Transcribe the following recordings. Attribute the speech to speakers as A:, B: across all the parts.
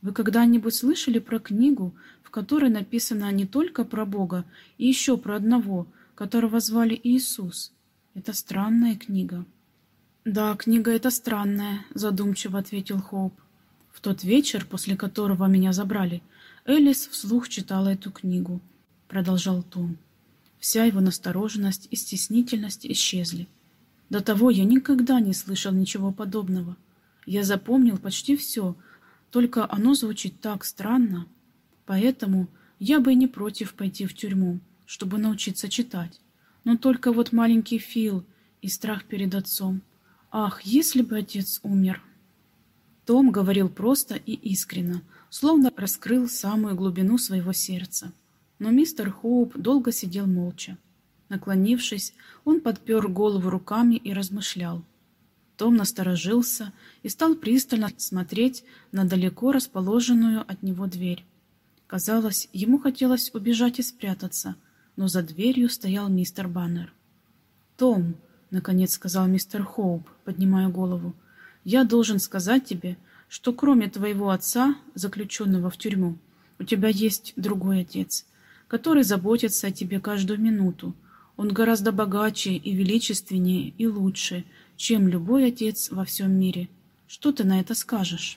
A: Вы когда-нибудь слышали про книгу, в которой написано не только про Бога, и еще про одного, которого звали Иисус? Это странная книга». «Да, книга эта странная», — задумчиво ответил Хоуп. «В тот вечер, после которого меня забрали, Элис вслух читала эту книгу», — продолжал Том. Вся его настороженность и стеснительность исчезли. До того я никогда не слышал ничего подобного. Я запомнил почти все, только оно звучит так странно. Поэтому я бы и не против пойти в тюрьму, чтобы научиться читать. Но только вот маленький Фил и страх перед отцом. Ах, если бы отец умер!» Том говорил просто и искренно, словно раскрыл самую глубину своего сердца. Но мистер Хоуп долго сидел молча. Наклонившись, он подпер голову руками и размышлял. Том насторожился и стал пристально смотреть на далеко расположенную от него дверь. Казалось, ему хотелось убежать и спрятаться, но за дверью стоял мистер Баннер. «Том», — наконец сказал мистер Хоуп, поднимая голову, — «я должен сказать тебе, что кроме твоего отца, заключенного в тюрьму, у тебя есть другой отец, который заботится о тебе каждую минуту. Он гораздо богаче и величественнее и лучше, чем любой отец во всем мире. Что ты на это скажешь?»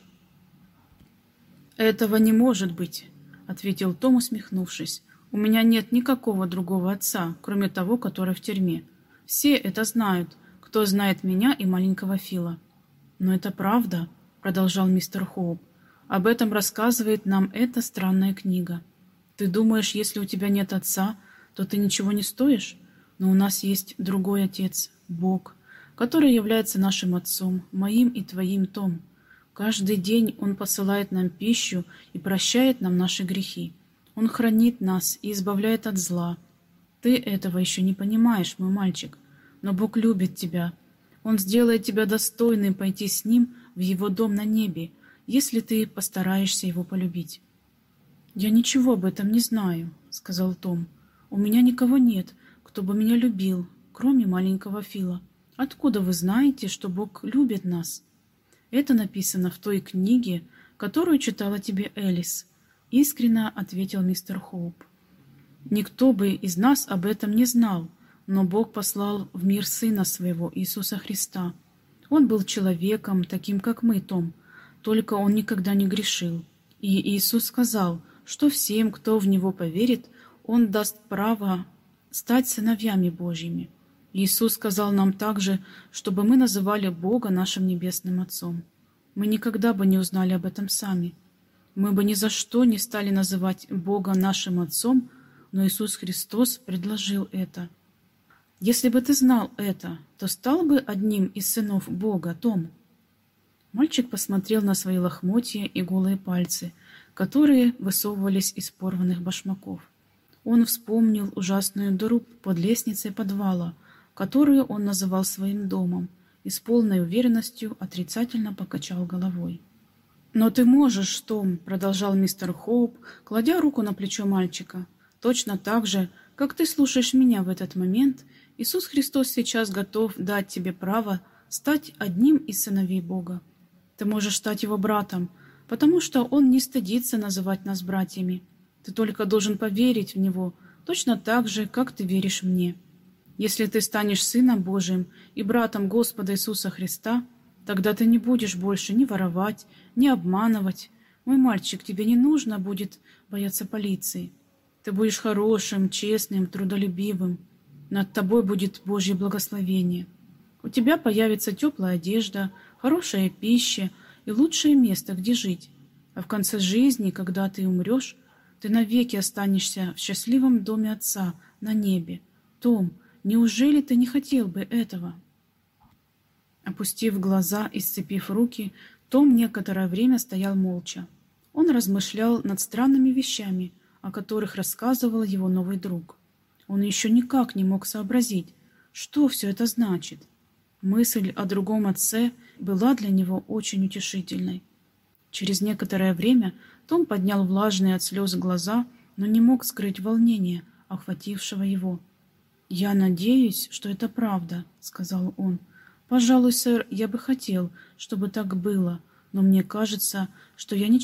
A: «Этого не может быть», — ответил Том, усмехнувшись. «У меня нет никакого другого отца, кроме того, который в тюрьме. Все это знают, кто знает меня и маленького Фила». «Но это правда», — продолжал мистер Хоуп. «Об этом рассказывает нам эта странная книга. Ты думаешь, если у тебя нет отца, то ты ничего не стоишь? Но у нас есть другой отец, Бог, который является нашим отцом, моим и твоим, Том. Каждый день Он посылает нам пищу и прощает нам наши грехи. Он хранит нас и избавляет от зла. Ты этого еще не понимаешь, мой мальчик, но Бог любит тебя. Он сделает тебя достойным пойти с Ним в Его дом на небе, если ты постараешься Его полюбить». «Я ничего об этом не знаю», — сказал Том. «У меня никого нет, кто бы меня любил, кроме маленького Фила. Откуда вы знаете, что Бог любит нас?» «Это написано в той книге, которую читала тебе Элис», — искренне ответил мистер Хоуп. «Никто бы из нас об этом не знал, но Бог послал в мир Сына Своего, Иисуса Христа. Он был человеком, таким как мы, Том, только Он никогда не грешил. И Иисус сказал, что всем, кто в Него поверит, Он даст право стать сыновьями Божьими. Иисус сказал нам также, чтобы мы называли Бога нашим Небесным Отцом. Мы никогда бы не узнали об этом сами. Мы бы ни за что не стали называть Бога нашим Отцом, но Иисус Христос предложил это. Если бы ты знал это, то стал бы одним из сынов Бога, Том». Мальчик посмотрел на свои лохмотья и голые пальцы, которые высовывались из порванных башмаков. Он вспомнил ужасную дыру под лестницей подвала, которую он называл своим домом, и с полной уверенностью отрицательно покачал головой. «Но ты можешь, Том», — продолжал мистер Хоуп, кладя руку на плечо мальчика. «Точно так же, как ты слушаешь меня в этот момент, Иисус Христос сейчас готов дать тебе право стать одним из сыновей Бога. Ты можешь стать Его братом, потому что Он не стыдится называть нас братьями. Ты только должен поверить в Него, точно так же, как ты веришь мне. Если ты станешь Сыном Божиим и братом Господа Иисуса Христа, тогда ты не будешь больше ни воровать, ни обманывать. Мой мальчик, тебе не нужно будет бояться полиции. Ты будешь хорошим, честным, трудолюбивым. Над тобой будет Божье благословение. У тебя появится теплая одежда, хорошая пища и лучшее место, где жить. А в конце жизни, когда ты умрешь, ты навеки останешься в счастливом доме Отца на небе. Том, неужели ты не хотел бы этого?» Опустив глаза и сцепив руки, Том некоторое время стоял молча. Он размышлял над странными вещами, о которых рассказывал его новый друг. Он еще никак не мог сообразить, что все это значит. Мысль о другом отце была для него очень утешительной. Через некоторое время Том поднял влажные от слез глаза, но не мог скрыть волнение, охватившего его. «Я надеюсь, что это правда», — сказал он. «Пожалуй, сэр, я бы хотел, чтобы так было, но мне кажется, что я